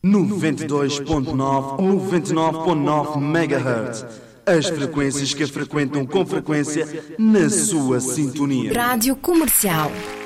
92.9 ou 99.9 MHz. As frequências que frequentam com frequência na sua sintonia. Rádio Comercial.